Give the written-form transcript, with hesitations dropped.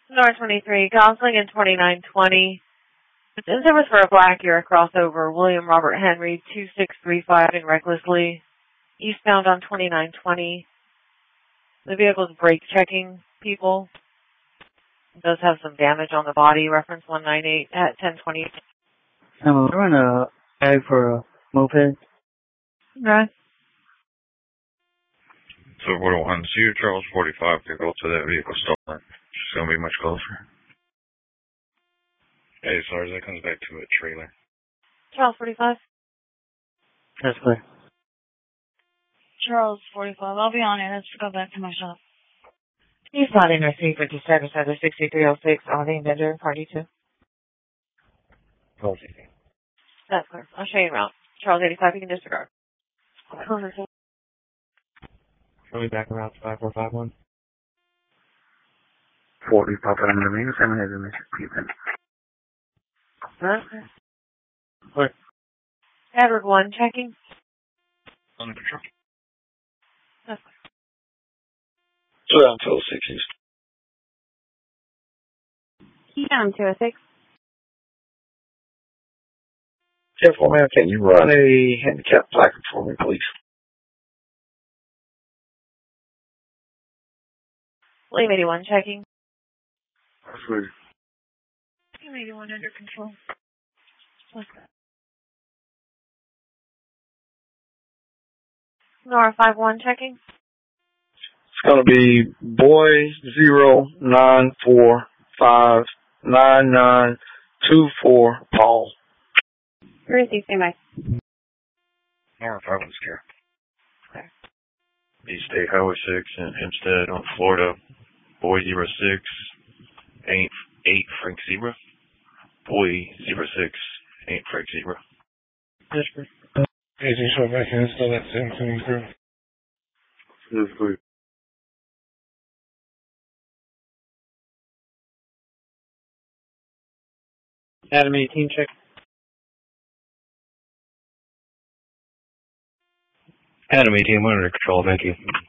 North 23, Gosling and 2920. This was for a Black Era crossover. William Robert Henry, 2635 in Recklessly. Eastbound on 2920. The vehicle's brake checking people. It does have some damage on the body. Reference 198 at 1020. I'm running a tag for a moped. Right. So 41, see you, Charles 45 to go to that vehicle stolen. It's going to be much closer. Hey, sorry, that comes back to a trailer. Charles 45. That's clear. Charles 45, I'll be on it. Let's go back to my shop. He's not in receipt for December 6306, Audi Vendor, Party 2. That's clear. I'll show you around. Charles 85, you can disregard. Show me back around 5451. 40 Papa Romeo, 7 has a message, people. Okay. What? Edward 1, checking. On the patrol. That's clear. So down till 60s. Down 206. Careful, man. Can you run a handicap placard for me, please? William 81, checking. Absolutely. William 81 under control. What's that? Nora 51, checking. It's going to be boy 09459924 Paul. Where is he? Say my. Nora 51 scare. Clear. East State Highway 6 in Hempstead on Florida. Boy 06 ain't 8 Frank Zebra. Boy 06 ain't Frank Zebra. Yes, sir. Hey, just show back and install that same tuning crew. Yes, please. Adam 18, check. Adam 18, monitor control, thank you.